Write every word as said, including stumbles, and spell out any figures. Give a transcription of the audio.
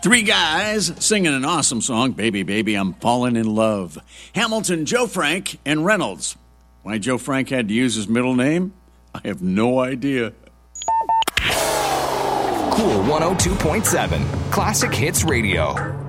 Three guys singing an awesome song, Baby, Baby, I'm Falling in Love. Hamilton, Joe Frank, and Reynolds. Why Joe Frank had to use his middle name? I have no idea. Cool one oh two point seven, Classic Hits Radio.